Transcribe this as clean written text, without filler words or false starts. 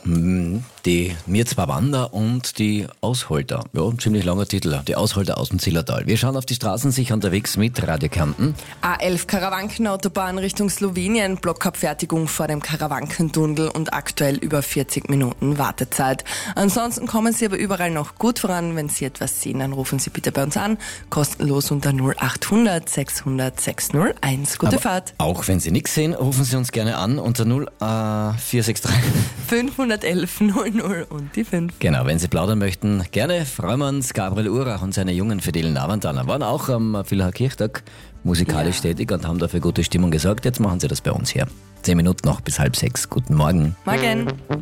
Die Mirzwawander und die Ausholter. Ja, ein ziemlich langer Titel. Die Ausholter aus dem Zillertal. Wir schauen auf die Straßen, sicher unterwegs mit Radio Kärnten. A11 Karawankenautobahn Richtung Slowenien, Blockabfertigung vor dem Karawankentunnel und aktuell über 40 Minuten Wartezeit. Ansonsten kommen Sie aber überall noch gut voran. Wenn Sie etwas sehen, dann rufen Sie bitte bei uns an. Kostenlos unter 0800 600 601. Gute Fahrt. Auch wenn Sie nichts sehen, rufen Sie uns gerne an unter 0463 511 00 und die 5. Genau, wenn Sie plaudern möchten, gerne. Freuen wir uns. Gabriel Urach und seine jungen fidelen Avantaner waren auch am Villach-Kirchtag musikalisch tätig und haben dafür gute Stimmung gesorgt. Jetzt machen Sie das bei uns hier. 10 Minuten noch bis 5:30. Guten Morgen. Morgen.